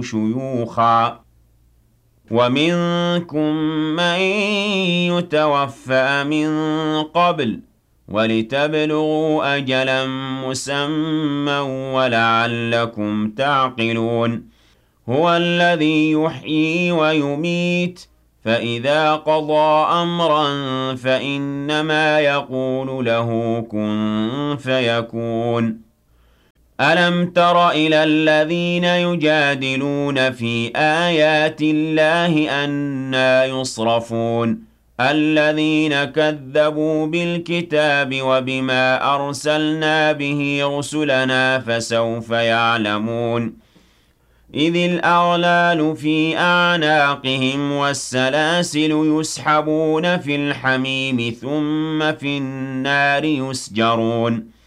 شيوخا ومنكم من يتوفى من قبل ولتبلغوا أجلا مسمى ولعلكم تعقلون هو الذي يحيي ويميت فإذا قضى أمرا فإنما يقول له كن فيكون ألم تر إلى الذين يجادلون في آيات الله أنى يصرفون الذين كذبوا بالكتاب وبما أرسلنا به رسلنا فسوف يعلمون إذ الأغلال في أعناقهم والسلاسل يسحبون في الحميم ثم في النار يسجرون